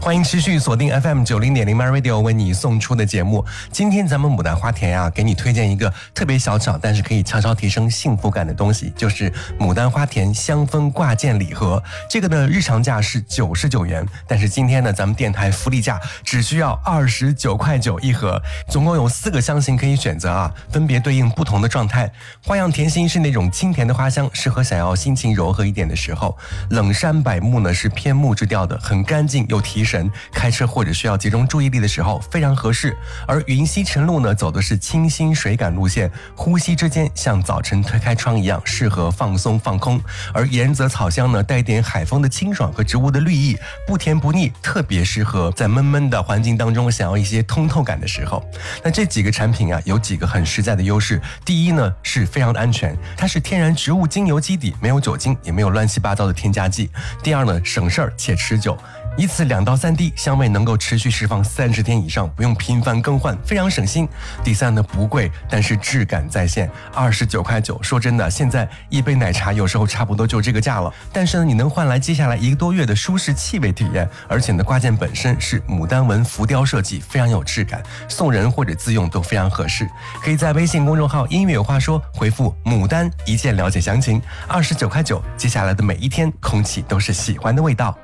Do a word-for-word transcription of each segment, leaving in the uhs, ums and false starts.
欢迎持续锁定 F M 九零点零 My Radio 为你送出的节目。今天咱们牡丹花田啊，给你推荐一个特别小巧，但是可以悄悄提升幸福感的东西，就是牡丹花田香氛挂件礼盒。这个的日常价是九十九元，但是今天呢，咱们电台福利价只需要二十九块九一盒，总共有四个香型可以选择啊，分别对应不同的状态。花样甜心是那种清甜的花香，适合想要心情柔和一点的时候。冷杉柏木呢是偏木质调的，很干净又提神，开车或者需要集中注意力的时候非常合适。而云溪晨露呢走的是清新水感路线，呼吸之间像早晨推开窗一样，适合放松放空。而岩泽草香呢带点海风的清爽和植物的绿意，不甜不腻，特别适合在闷闷的环境当中想要一些通透感的时候。那这几个产品啊有几个很实在的优势。第一呢是非常的安全，它是天然植物精油基底，没有酒精，也没有乱七八糟的添加剂。第二呢省事儿且持久，一次两到三滴，香味能够持续释放三十天以上，不用频繁更换，非常省心。第三呢，不贵，但是质感在线，二十九块九。说真的，现在一杯奶茶有时候差不多就这个价了，但是呢，你能换来接下来一个多月的舒适气味体验。而且呢，挂件本身是牡丹纹浮雕设计，非常有质感，送人或者自用都非常合适。可以在微信公众号音乐有话说回复牡丹一键了解详情，二十九块九。接下来的每一天，空气都是喜欢的味道。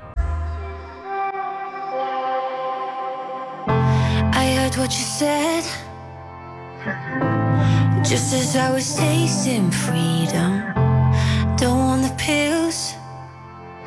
What you said, just as I was tasting freedom.